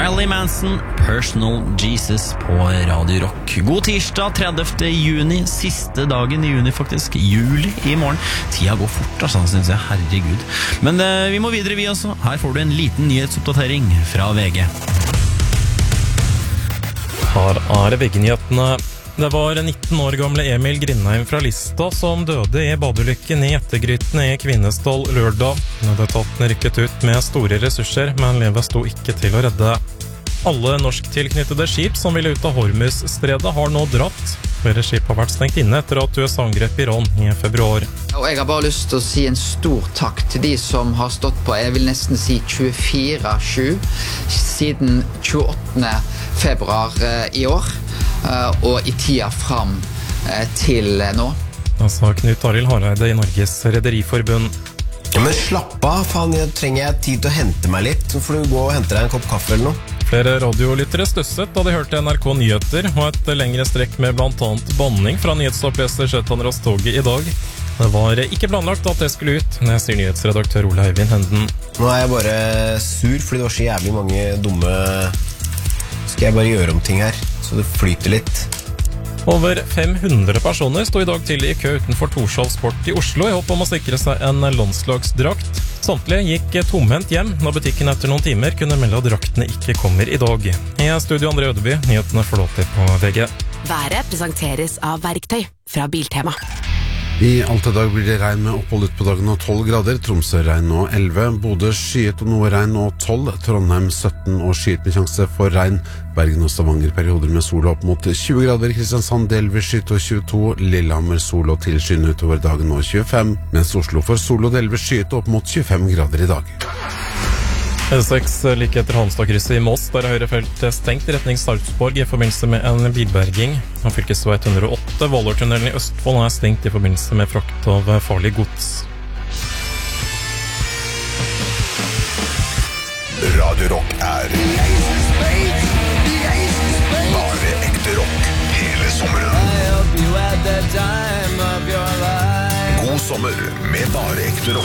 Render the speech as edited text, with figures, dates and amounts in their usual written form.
Marilyn Manson, Personal Jesus på Radio Rock. God tirsdag, 30. juni, siste dagen i juni faktisk, juli i morgen. Tida går fort, altså, synes jeg, herregud. Men vi må videre vi også. Her får du en liten nyhetsoppdatering fra VG. Her VG-nyhetene. Det var 19 år gamle Emil Grindheim fra Lista som døde i badeulykken i Ettergrytene i Kvinesdal lørdag. Nødetatene rykket ut med store ressurser, men livet sto ikke til å redde. Alle norsktilknyttede skip som ville ut av Hormuzstredet har nå dratt. Flere skip har vært stengt inne etter at USA angrep Iran i februar. Og jeg har bare lyst til å si en stor takk til de som har stått på, jeg vil nesten si 24/7, siden 28. februar i år, og i tida fram til nå. Altså Knut Arild Hareide i Norges Rederiforbund. Ja, men slapp av, faen, trenger jeg tid til å hente meg litt, så får du gå og hente deg en kopp kaffe eller noe. Flere radiolyttere støsset da de hørte NRK Nyheter, og et lengre strekk med blant annet banning fra nyhetsoppleser Kjetan Rastogi i dag. Det var ikke planlagt at det skulle ut, det sier nyhetsredaktør Ole Eivind Henden. Nå er jeg bare sur, fordi det var så jævlig mange dumme... Skal jeg bare gjøre om ting her, så det flyter litt. Over 500 personer stod i dag tidlig i kø utenfor Torshov Sport i Oslo i håp om å sikre seg en landslagsdrakt. Samtlige gikk tomhendt hjem når butikken etter noen timer kunne melde at draktene ikke kommer i dag. I studio André Ødeby, nyhetene får lov til på VG. Været presenteres av Verktøy fra Biltema. I Alta dag blir det regn med opphold ut på dagen og 12 grader, Tromsø regn og 11, Bodø skyet og noe regn og 12, Trondheim 17 og skyet med sjanse for regn, Bergen og Stavanger perioder med sol opp mot 20 grader, Kristiansand delvis skyet og 22, Lillehammer sol og tilskyende utover dagen og 25, mens Oslo får sol og delvis skyet opp mot 25 grader i dag. E6 like etter Hanstadkrysset i Moss, der høyre felt stengt i retning Sarpsborg i forbindelse med en bilberging. Og fylkesvei 108, Vålårtunnelen i Østfold, er stengt i forbindelse med frakt av farlig gods. Radio Rock er bare ekte rock hele sommeren. God sommer med bare ekte rock.